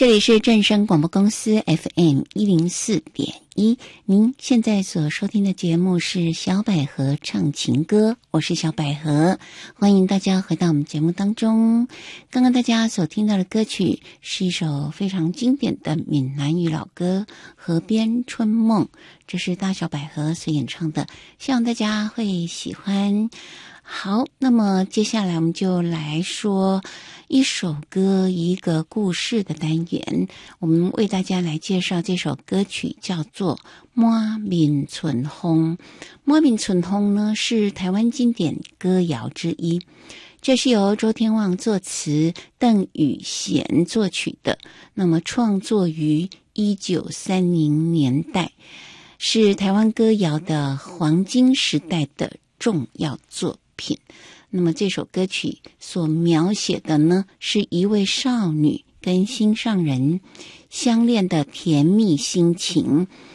这里是正声广播公司 FM104.1，您现在所收听的节目是小百合唱情歌，我是小百合，欢迎大家回到我们节目当中。刚刚大家所听到的歌曲是一首非常经典的闽南语老歌《河边春梦》，这是大小百合所演唱的，希望大家会喜欢。好，那么接下来我们就来说一首歌一个故事的单元，我们为大家来介绍这首歌曲，叫做《满面春风》。满面春风呢是台湾经典歌谣之一，这是由周天旺作词，邓雨贤作曲的，那么创作于1930年代，是台湾歌谣的黄金时代的重要作品。那么这首歌曲所描写的呢，是一位少女跟心上人相恋的甜蜜心情。